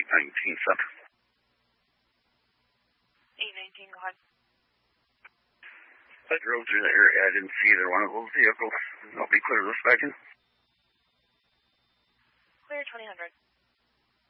819 Sep. 819, go ahead. I drove through the area. I didn't see either one of those vehicles. I'll be clear this second. Clear 2000.